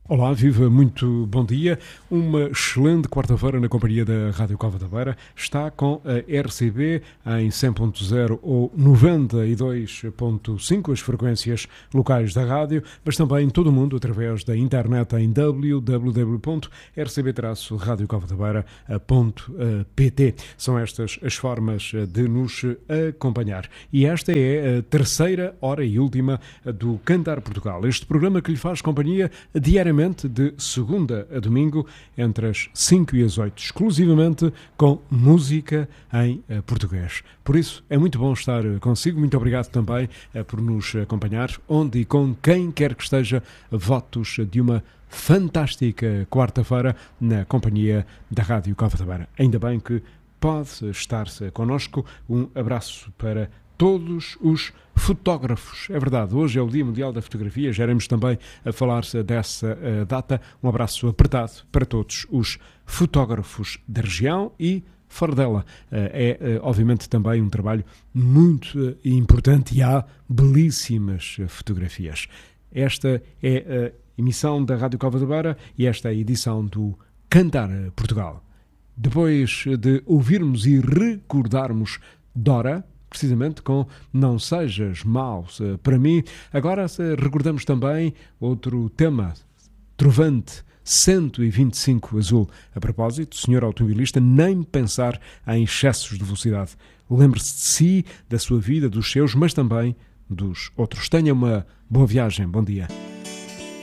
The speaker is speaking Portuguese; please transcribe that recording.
Olá, viva, muito bom dia. Uma excelente quarta-feira na companhia da Rádio Cova da Beira. Está com a RCB em 100.0 ou 92.5, as frequências locais da rádio, mas também em todo o mundo através da internet em www.rcb-radiocovadabeira.pt. São estas as formas de nos acompanhar. E esta é a terceira hora e última do Cantar Portugal. Este programa que lhe faz companhia diariamente de segunda a domingo, entre as 5 e as 8, exclusivamente com música em português. Por isso, é muito bom estar consigo. Muito obrigado também por nos acompanhar, onde e com quem quer que esteja. Votos de uma fantástica quarta-feira na companhia da Rádio Cova da Beira. Ainda bem que pode estar-se connosco. Um abraço para todos os fotógrafos. É verdade, hoje é o Dia Mundial da Fotografia, já iremos também a falar dessa data. Um abraço apertado para todos os fotógrafos da região e fora dela. É obviamente também um trabalho muito importante e há belíssimas fotografias. Esta é a emissão da Rádio Cova da Beira e esta é a edição do Cantar Portugal. Depois de ouvirmos e recordarmos Dora, precisamente com Não Sejas Mau para Mim, agora recordamos também outro tema, Trovante 125 Azul. A propósito, senhor automobilista, nem pensar em excessos de velocidade. Lembre-se de si, da sua vida, dos seus, mas também dos outros. Tenha uma boa viagem. Bom dia.